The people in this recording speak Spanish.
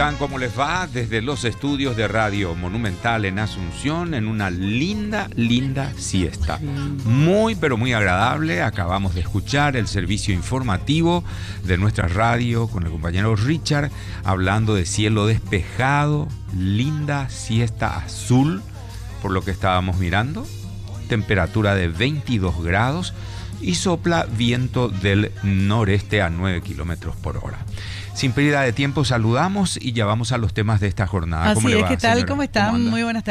están? ¿Cómo les va? Desde los estudios de Radio Monumental en Asunción, en una linda siesta. Muy, pero muy agradable. Acabamos de escuchar el servicio informativo de nuestra radio con el compañero Richard, hablando de cielo despejado, linda siesta azul, por lo que estábamos mirando. Temperatura de 22 grados y sopla viento del noreste a 9 kilómetros por hora. Sin pérdida de tiempo, saludamos y ya vamos a los temas de esta jornada. Así ¿Cómo le es, va, ¿qué tal? señora? ¿Cómo están? ¿Cómo anda? Muy buenas tardes.